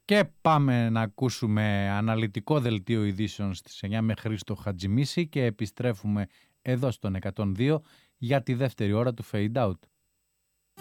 Και πάμε να ακούσουμε αναλυτικό δελτίο ειδήσεων στις 9 με Χρήστο Χατζημίση και επιστρέφουμε εδώ στον 102 για τη δεύτερη ώρα του Fade Out.